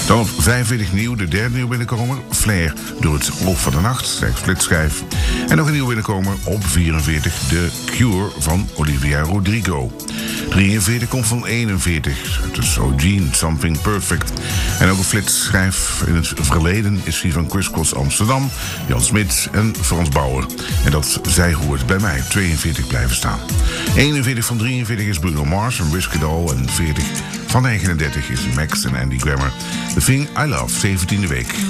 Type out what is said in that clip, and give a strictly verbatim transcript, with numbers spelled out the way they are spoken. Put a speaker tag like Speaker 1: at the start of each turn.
Speaker 1: Dan op vijfenveertig nieuw, de derde nieuw binnenkomer. Flair door het oog van de nacht, slechts flitsschijf. En nog een nieuw binnenkomer op vierenveertig, de Cure van Olivia Rodrigo. drieënveertig komt van eenenveertig, het is So Gene, Something Perfect. En ook een flitsschijf in het verleden is die van Chris Cross Amsterdam, Jan Smit en Frans Bauer. En dat zij hoort bij mij, tweeënveertig blijven staan. eenenveertig van drieënveertig is Bruno Mars en Risk It All. En veertig van negenendertig is Max en Andy Grammer. The Thing I Love, zeventiende week.